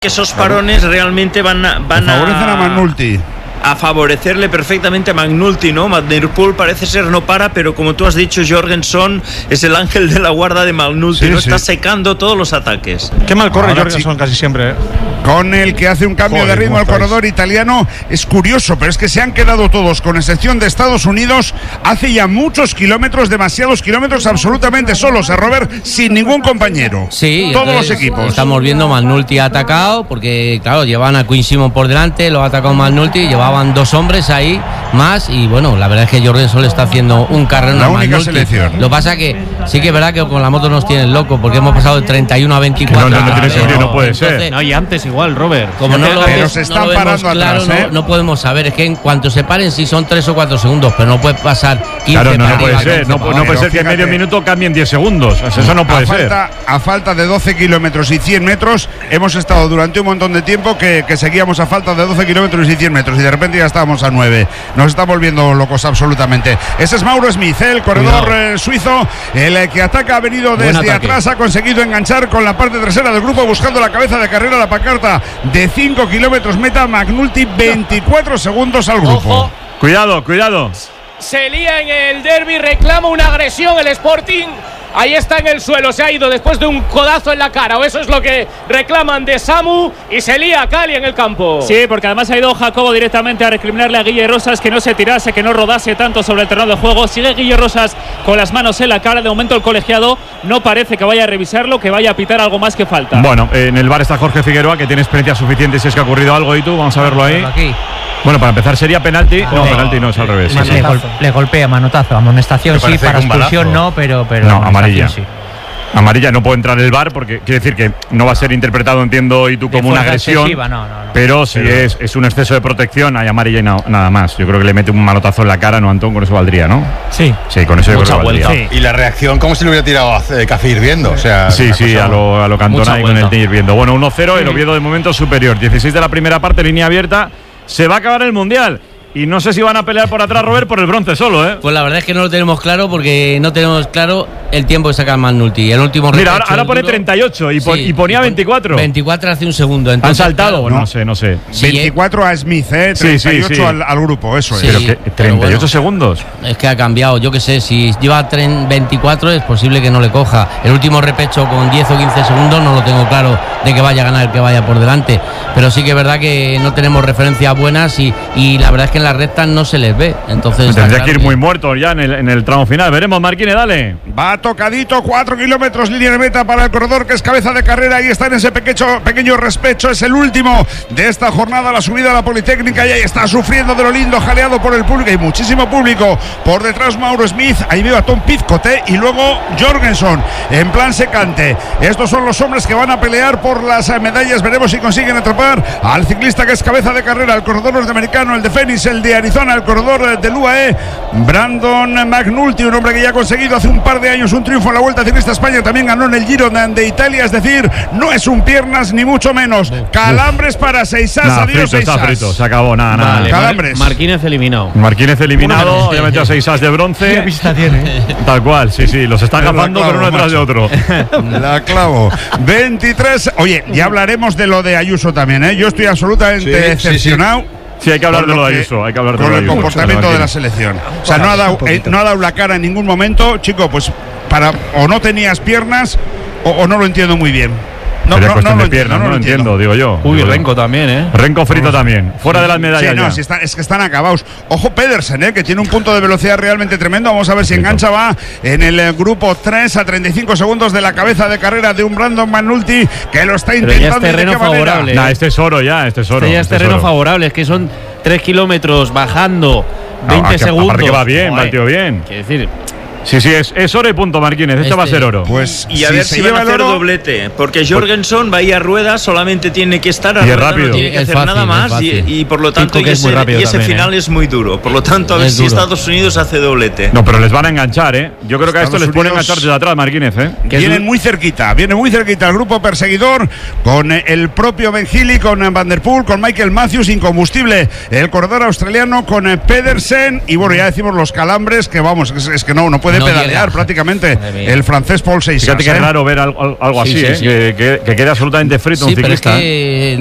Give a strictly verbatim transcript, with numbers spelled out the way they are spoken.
que esos parones realmente van a, van a favorecen a McNulty. a favorecerle perfectamente a McNulty, ¿no? Van der Poel parece ser no para, pero como tú has dicho, Jorgenson es el ángel de la guarda de McNulty, sí, ¿no? Sí. Está secando todos los ataques. Qué mal corre Ahora Jorgenson sí. casi siempre, ¿eh? Con el que hace un cambio Joder, de ritmo al estáis? corredor italiano. Es curioso, pero es que se han quedado todos, con excepción de Estados Unidos, hace ya muchos kilómetros, demasiados kilómetros, absolutamente solos, a Robert, sin ningún compañero. Sí, todos los equipos. Estamos viendo, McNulty ha atacado, porque claro, llevaban a Quinn Simmons por delante, lo ha atacado McNulty, llevaban dos hombres ahí más, y bueno, la verdad es que Jorgenson le está haciendo un carrero la a única McNulty. selección. Lo que pasa que sí que es verdad que con la moto nos tienen locos, porque hemos pasado de treinta y uno a veinticuatro. No, no, no tiene Pero, sentido, no puede entonces, ser. No, y antes igual, Robert. Como no lo, Pero ves, se no están lo vemos parando claro, atrás, ¿eh? no, no podemos saber. Es que en cuanto se paren, sí son tres o cuatro segundos, pero no puede pasar quince. Claro, no, no para puede arriba, ser. No, quince no para puede abajo. ser que en fíjate. medio minuto cambien diez segundos. O sea, eso no puede a ser. falta, a falta de doce kilómetros y cien metros, hemos estado durante un montón de tiempo que, que seguíamos a falta de doce kilómetros y cien metros, y de repente ya estábamos a nueve. Nos está volviendo locos absolutamente. Ese es Mauro Smith, ¿eh? El corredor eh, suizo, el eh, que ataca, ha venido desde atrás, ha conseguido enganchar con la parte trasera del grupo, buscando la cabeza de carrera, la pancarta de cinco kilómetros meta. McNulty, veinticuatro segundos al grupo. Ojo. Cuidado, cuidado. Se lía en el derbi, reclama una agresión el Sporting. Ahí está en el suelo, se ha ido después de un codazo en la cara, o eso es lo que reclaman de Samu, y se lía Cali en el campo. Sí, porque además ha ido Jacobo directamente a recriminarle a Guille Rosas que no se tirase, que no rodase tanto sobre el terreno de juego. Sigue Guille Rosas con las manos en la cara. De momento el colegiado no parece que vaya a revisarlo, que vaya a pitar algo más que falta. Bueno, en el bar está Jorge Figueroa, que tiene experiencia suficiente si es que ha ocurrido algo. ¿Y tú? Vamos a verlo ahí. Aquí. Bueno, para empezar sería penalti. No, Sí. penalti no, es al revés. Sí, Le, sí. gol- le golpea, manotazo. Amonestación sí, para expulsión no, pero, pero No, amonestación amarilla. sí. Amarilla, no puede entrar el bar porque quiere decir que no va a ser interpretado, entiendo, y tú, De como una fuerza agresión. excesiva, no, no, no. Pero si es, es un exceso de protección, hay amarilla y no- nada más. Yo creo que le mete un manotazo en la cara, ¿no, Antón? Con eso valdría, ¿no? Sí. Sí, con eso yo creo que valdría. Sí. Y la reacción, como si le hubiera tirado a eh, Café hirviendo. O sea, Sí, una sí, cosa- a lo, a lo Cantona mucha y con el vuelta. hirviendo. Bueno, uno cero, el Oviedo de momento superior. dieciséis de la primera parte, línea abierta. Se va a acabar el Mundial. Y no sé si van a pelear por atrás, Robert, por el bronce solo, ¿eh? Pues la verdad es que no lo tenemos claro, porque no tenemos claro el tiempo que saca McNulty. El último Mira, ahora, repecho, ahora el pone duro. treinta y ocho y, pon- Sí, y ponía pon- veinticuatro. veinticuatro hace un segundo. ¿Han Entonces, saltado? claro, Bueno, no sé, no sé. Sí, eh. veinticuatro a Smith, ¿eh? Sí, sí, treinta y ocho sí. Al, al grupo, eso Sí. es. Pero que pero treinta y ocho bueno. segundos. Es que ha cambiado, yo qué sé, si lleva tren veinticuatro es posible que no le coja. El último repecho con diez o quince segundos no lo tengo claro de que vaya a ganar el que vaya por delante. Pero sí que es verdad que no tenemos referencias buenas, y, y la verdad es que en las rectas no se les ve. Entonces está Tendría claro que ir muy muerto ya en el, en el tramo final. Veremos, Marquine, dale. Va tocadito, cuatro kilómetros, línea de meta para el corredor, que es cabeza de carrera. Ahí está en ese pequeño, pequeño respecho. Es el último de esta jornada, la subida a la Politécnica. Y ahí está sufriendo de lo lindo, jaleado por el público. Hay muchísimo público. Por detrás, Mauro Smith. Ahí veo a Tom Pizcott, ¿eh? Y luego Jorgenson, en plan secante. Estos son los hombres que van a pelear por las eh, medallas. Veremos si consiguen atrapar al ciclista que es cabeza de carrera, el corredor norteamericano, el de Phoenix, el de Arizona, el corredor eh, del U A E, Brandon McNulty, un hombre que ya ha conseguido hace un par de años un triunfo en la Vuelta Ciclista a España. También ganó en el Giro de Italia. Es decir, no es un piernas ni mucho menos. Calambres para Seisas. Nada, Adiós, frito, está Seisas. frito. Se acabó, nada, nada. Vale, Calambres. Mar- Marquínez eliminado. Marquínez eliminado, ya metió a seis as de ¿Qué bronce. pista tiene? Tal cual, sí, sí, los están Pero la gafando, clavo, pero uno detrás de macho. otro. La clavo. veintitrés. Oye, ya hablaremos de lo de Ayuso también, ¿eh? Yo estoy absolutamente Sí, sí, sí. decepcionado. Sí, hay que hablar con de lo de que- Ayuso, hay que hablar de con lo de el Ayuso. comportamiento de la selección. O sea, no ha dado, eh, no ha dado la cara en ningún momento, chico. Pues para o no tenías piernas o, o no lo entiendo muy bien. No, Sería no, cuestión no de lo piernas, entiendo, no lo entiendo, digo yo. Uy, Digo yo. Renko también, ¿eh? Renko frito también, fuera de las medallas Sí, no, ya. si está- es que están acabados. Ojo Pedersen, ¿eh? Que tiene un punto de velocidad realmente tremendo. Vamos a ver si engancha. Va en el eh, grupo tres a treinta y cinco segundos de la cabeza de carrera de un Brandon McNulty, que lo está Pero ya intentando. es ¿y de terreno qué manera? favorable. Nah, este es oro ya, este es oro. Este ya es este terreno oro. favorable, es que son tres kilómetros bajando veinte Ah, que- segundos. aparte que va bien, va el Joder, tío bien. Quiero decir, Sí, sí, es, es oro y punto, Marquínez. Este, Este- va a ser oro. Pues Y a si ver se si van lleva a el hacer oro, doblete, porque Jorgenson va a ir a rueda, solamente tiene que estar a Y es rueda, rápido. no tiene que Es hacer fácil, nada es más, y, fácil. y por lo tanto Pico que y es ese, muy rápido y ese también, final ¿eh? es muy duro. Por lo tanto, a ver Es si duro. Estados Unidos hace doblete. No, pero les van a enganchar, ¿eh? Yo creo que a esto Estados les pueden Unidos- enganchar desde atrás, Marquínez, ¿eh? que es vienen un- muy cerquita, viene muy cerquita el grupo perseguidor con eh, el propio Ben Healy, con eh, Van der Poel, con Michael Matthews, incombustible el corredor australiano, con eh, Pedersen, y bueno, ya decimos los calambres, que vamos, es, es que no, no puede puede no pedalear llega. prácticamente el francés Paul Seixas. Fíjate que es ¿eh? raro ver algo, algo Sí, así, sí, ¿eh? sí. Que, que, que quede absolutamente frito Sí, un pero es ciclista. que